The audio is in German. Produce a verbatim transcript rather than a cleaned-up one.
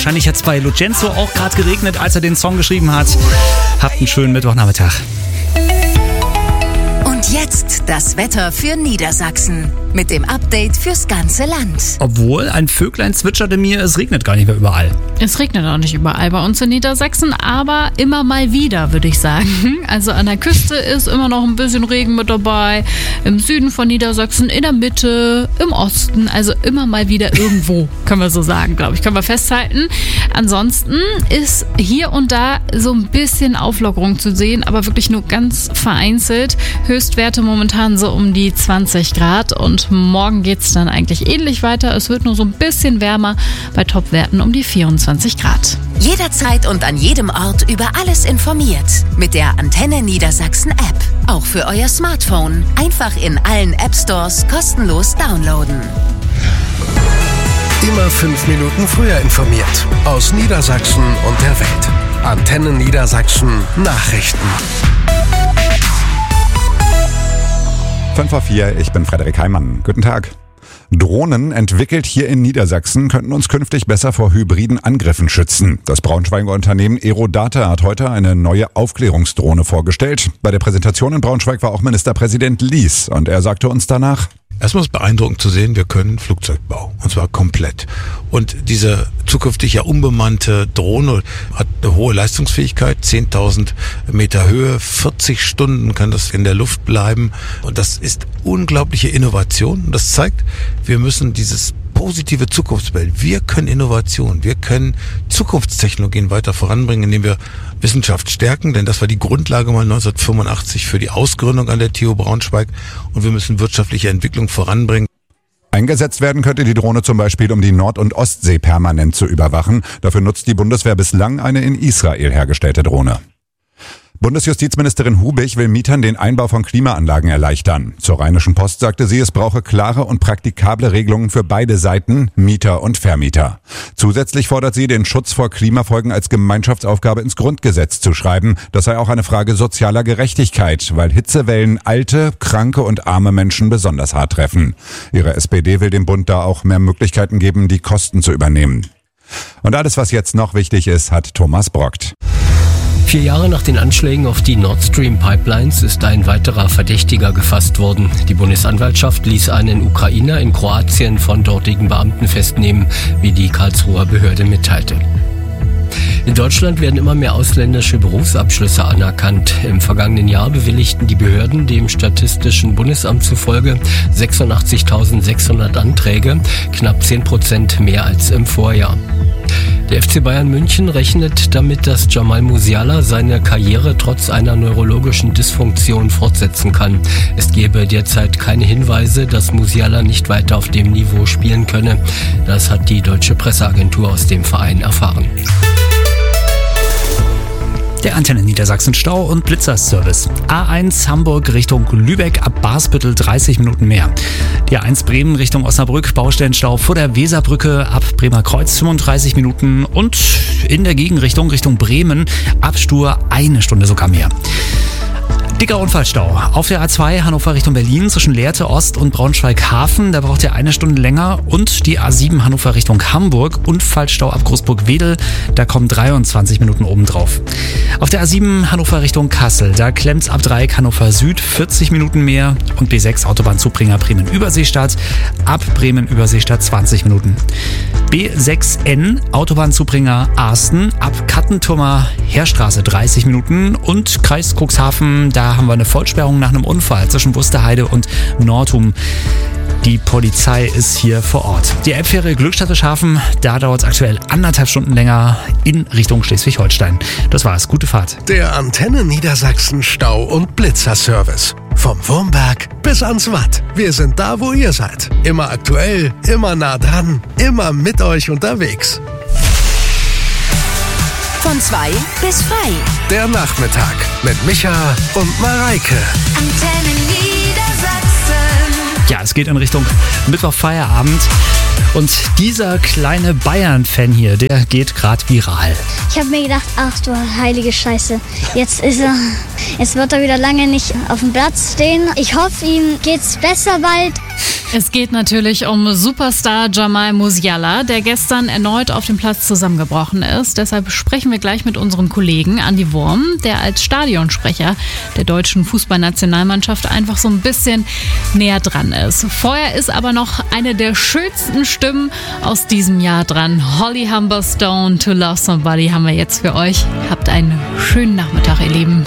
Wahrscheinlich hat es bei Lucenzo auch gerade geregnet, als er den Song geschrieben hat. Habt einen schönen Mittwochnachmittag. Und jetzt das Wetter für Niedersachsen mit dem Update fürs ganze Land. Obwohl, ein Vöglein zwitscherte mir, es regnet gar nicht mehr überall. Es regnet auch nicht überall bei uns in Niedersachsen, aber immer mal wieder, würde ich sagen. Also an der Küste ist immer noch ein bisschen Regen mit dabei, im Süden von Niedersachsen, in der Mitte, im Osten, also immer mal wieder irgendwo, können wir so sagen, glaube ich, können wir festhalten. Ansonsten ist hier und da so ein bisschen Auflockerung zu sehen, aber wirklich nur ganz vereinzelt. Höchstwerte momentan so um die zwanzig Grad und morgen geht es dann eigentlich ähnlich weiter. Es wird nur so ein bisschen wärmer, bei Topwerten um die vierundzwanzig Grad. Jederzeit und an jedem Ort über alles informiert. Mit der Antenne Niedersachsen App. Auch für euer Smartphone. Einfach in allen App Stores kostenlos downloaden. Immer fünf Minuten früher informiert. Aus Niedersachsen und der Welt. Antenne Niedersachsen Nachrichten. fünf vor vier, ich bin Frederik Heimann. Guten Tag. Drohnen, entwickelt hier in Niedersachsen, könnten uns künftig besser vor hybriden Angriffen schützen. Das Braunschweiger Unternehmen Aerodata hat heute eine neue Aufklärungsdrohne vorgestellt. Bei der Präsentation in Braunschweig war auch Ministerpräsident Lies und er sagte uns danach: Erstmal ist beeindruckend zu sehen, wir können Flugzeugbau, und zwar komplett. Und diese zukünftig ja unbemannte Drohne hat eine hohe Leistungsfähigkeit, zehntausend Meter Höhe, vierzig Stunden kann das in der Luft bleiben. Und das ist unglaubliche Innovation. Und das zeigt, wir müssen dieses positive Zukunftsbild, wir können Innovation, wir können Zukunftstechnologien weiter voranbringen, indem wir Wissenschaft stärken, denn das war die Grundlage mal neunzehnhundertfünfundachtzig für die Ausgründung an der T U Braunschweig, und wir müssen wirtschaftliche Entwicklung voranbringen. Eingesetzt werden könnte die Drohne zum Beispiel, um die Nord- und Ostsee permanent zu überwachen. Dafür nutzt die Bundeswehr bislang eine in Israel hergestellte Drohne. Bundesjustizministerin Hubich will Mietern den Einbau von Klimaanlagen erleichtern. Zur Rheinischen Post sagte sie, es brauche klare und praktikable Regelungen für beide Seiten, Mieter und Vermieter. Zusätzlich fordert sie, den Schutz vor Klimafolgen als Gemeinschaftsaufgabe ins Grundgesetz zu schreiben. Das sei auch eine Frage sozialer Gerechtigkeit, weil Hitzewellen alte, kranke und arme Menschen besonders hart treffen. Ihre S P D will dem Bund da auch mehr Möglichkeiten geben, die Kosten zu übernehmen. Und alles, was jetzt noch wichtig ist, hat Thomas Brockt. Vier Jahre nach den Anschlägen auf die Nord Stream Pipelines ist ein weiterer Verdächtiger gefasst worden. Die Bundesanwaltschaft ließ einen Ukrainer in Kroatien von dortigen Beamten festnehmen, wie die Karlsruher Behörde mitteilte. In Deutschland werden immer mehr ausländische Berufsabschlüsse anerkannt. Im vergangenen Jahr bewilligten die Behörden dem Statistischen Bundesamt zufolge sechsundachtzigtausendsechshundert Anträge, knapp zehn Prozent mehr als im Vorjahr. Der F C Bayern München rechnet damit, dass Jamal Musiala seine Karriere trotz einer neurologischen Dysfunktion fortsetzen kann. Es gebe derzeit keine Hinweise, dass Musiala nicht weiter auf dem Niveau spielen könne. Das hat die deutsche Presseagentur aus dem Verein erfahren. Der Antenne Niedersachsen Stau- und Blitzerservice. A eins Hamburg Richtung Lübeck ab Barsbüttel dreißig Minuten mehr. Die A eins Bremen Richtung Osnabrück, Baustellenstau vor der Weserbrücke ab Bremer Kreuz fünfunddreißig Minuten und in der Gegenrichtung Richtung Bremen ab Stur eine Stunde sogar mehr. Dicker Unfallstau. Auf der A zwei Hannover Richtung Berlin zwischen Lehrte Ost und Braunschweig-Hafen. Da braucht ihr eine Stunde länger. Und die A sieben Hannover Richtung Hamburg. Unfallstau ab Großburg-Wedel. Da kommen dreiundzwanzig Minuten obendrauf. Auf der A sieben Hannover Richtung Kassel. Da klemmt's ab Dreieck Hannover Süd vierzig Minuten mehr. Und B sechs Autobahnzubringer Bremen-Überseestadt. Ab Bremen-Überseestadt zwanzig Minuten. B sechs N Autobahnzubringer Arsten. Ab Kattentummer Heerstraße dreißig Minuten. Und Kreis Cuxhaven. Da haben wir eine Vollsperrung nach einem Unfall zwischen Wusterheide und Nordhum. Die Polizei ist hier vor Ort. Die Elbfähre Glückstadt-Hafen, da dauert es aktuell anderthalb Stunden länger in Richtung Schleswig-Holstein. Das war's. Gute Fahrt. Der Antenne Niedersachsen Stau- und Blitzerservice. Vom Wurmberg bis ans Watt. Wir sind da, wo ihr seid. Immer aktuell, immer nah dran, immer mit euch unterwegs. Von zwei bis frei. Der Nachmittag mit Micha und Mareike. Antenne Niedersachsen. Ja, es geht in Richtung Mittwoch-Feierabend. Und dieser kleine Bayern-Fan hier, der geht gerade viral. Ich habe mir gedacht, ach du heilige Scheiße, jetzt ist er, jetzt wird er wieder lange nicht auf dem Platz stehen. Ich hoffe, ihm geht's besser bald. Es geht natürlich um Superstar Jamal Musiala, der gestern erneut auf dem Platz zusammengebrochen ist. Deshalb sprechen wir gleich mit unserem Kollegen Andi Wurm, der als Stadionsprecher der deutschen Fußballnationalmannschaft einfach so ein bisschen näher dran ist. Vorher ist aber noch eine der schönsten Stimmen aus diesem Jahr dran. Holly Humberstone, To Love Somebody haben wir jetzt für euch. Habt einen schönen Nachmittag, ihr Lieben.